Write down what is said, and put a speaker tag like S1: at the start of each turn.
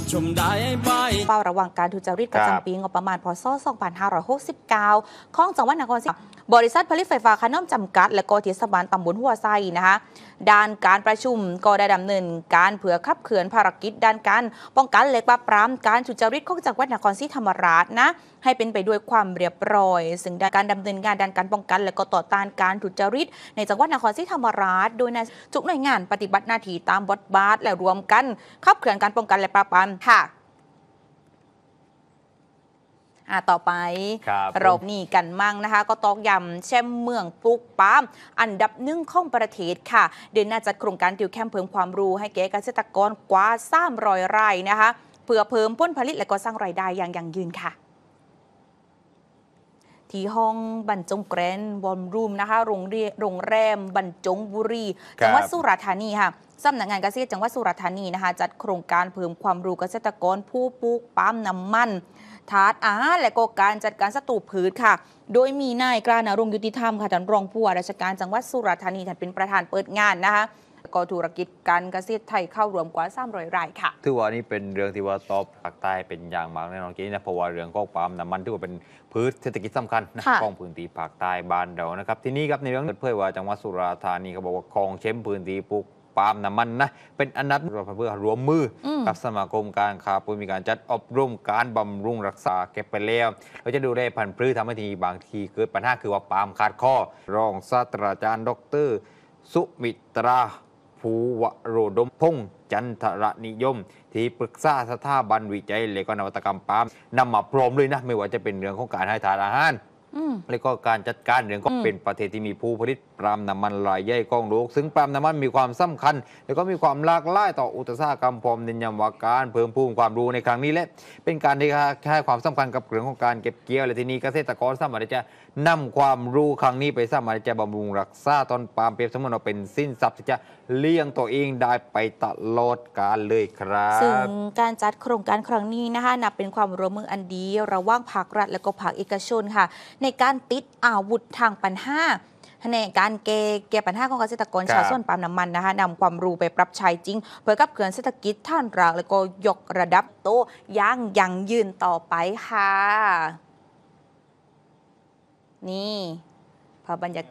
S1: ชมได้ไป
S2: เฝ้าระวังการทุจริตประจำปีงบประมาณพศ2569ของจังหวัดนครศรีบริษัทผลิตไฟฟ้าขนอมจำกัดและก็เทศบาลตำบลหัวไซนะคะด้านการประชุมก็ได้ดำเนินการเพื่อขับเคลื่อนภารกิจด้านการป้องกันและปราบปรามการทุจริตของจังหวัดนครศรีธรรมราชนะให้เป็นไปด้วยความเรียบร้อยซึ่งการดำเนินงานด้านการป้องกันและก็ต่อต้านการทุจริตในจังหวัดนครศรีธรรมราชโดยในทุกหน่วยงานปฏิบัติหน้าที่ตามบทบาทและรวมกันขับเคลื่อนการป้องกันและปราบปรามค่ะต่อไปรอบนี้กันมั่งนะคะก็ตอกย้ำแชมป์เมืองปลูกปาล์มอันดับ1ของประเทศค่ะเดินหน้าจัดโครงการติวแคมป์เพิ่มความรู้ให้แก่เกษตรกรกว่า300 ไร่นะคะเพื่อเพิ่มผลผลิตและก็สร้างรายได้อย่างยั่งยืนค่ะที่ห้องบรรจงแกรนด์วอลรูมนะคะโรงแรมบรรจงบุรีจังหวัดสุราษฎร์ธานีค่ะสำนักงานเกษตรจังหวัดสุราษฎร์ธานีนะคะจัดโครงการเพิ่มความรู้เกษตรกรผู้ปลูกปาล์มน้ำมันถาดอาหารและก็การจัดการศัตรูพืชค่ะโดยมีนายกล้านรงค์ยุติธรรมค่ะท่านรองผู้ว่าราชการจังหวัดสุราษฎร์ธานีท่านเป็นประธานเปิดงานนะคะก็ธุรกิจการเกษตรไทยเข้ารวมกว่า300 รายค่ะ
S3: ถือว่านี่เป็นเรื่องที่ว่าตอบภาคใต้เป็นอย่างมากแน่นอนกี้นะเพราะว่าเรื่องของปาล์มน้ำมันถือว่าเป็นพืชเศรษฐกิจสำคัญนะของพื้นที่ภาคใต้บ้านเรานะครับที่นี่ครับในเรื่องเปิดเผยว่าจังหวัดสุราษฎร์ธานีเขาบอกว่าครองแชมป์พื้นที่ปลูกปาล์มน้ำมันนะเป็นอันดับเพื่อรวมมือกับสมาคมการค้าปลีกมีการจัดอบรมการบำรุงรักษาเก็บไปแล้วเราจะดูได้พันธุ์พืชทำให้ทีบางทีเกิดปัญหาคือว่าปาล์มขาดข้อรองศาสตราจารย์ดร.สุมิตราภูวโรดมพงษ์จันทรนิยมที่ปรึกษาสถาบันวิจัยและก็นวัตกรรมปาล์มนำมาพร้อมเลยนะไม่ว่าจะเป็นเรื่องของการให้ทานอาหารและก็การจัดการเรื่องก็เป็นประเทศที่มีผู้ผลิตปาล์มน้ำมันรายใหญ่ของโลกซึ่งปาล์มน้ำมันมีความสำคัญและก็มีความหลากหลายต่ออุตสาหกรรมพร้อมเน้นย้ำว่าการเพิ่มพูนความรู้ในครั้งนี้และเป็นการที่ให้ความสำคัญกับเรื่องของการเก็บเกี่ยวและที่นี้เกษตรกรสามารถจะนำความรู้ครั้งนี้ไปสามารถจะบำรุงรักษาต้นปาล์มเปรียบเสมือนว่าเป็นสินทรัพย์ที่จะเลี้ยงตัวเองได้ไปตลอดกาลเลยครับ
S2: ซึ่งการจัดโครงการครั้งนี้นะคะนับเป็นความร่วมมืออันดีระหว่างภาครัฐและก็ภาคเอกชนค่ะในการติดอาวุธทางปัญหาในการแก้ปัญหาของเกษตรกรชาวสวนปาล์มน้ำมันนะคะนำความรู้ไปปรับใช้จริงเพื่อขับเคลื่อนเศรษฐกิจท่านรากและก็ยกระดับโตอย่างยั่งยืนต่อไปค่ะนี่พอบรรยากาศ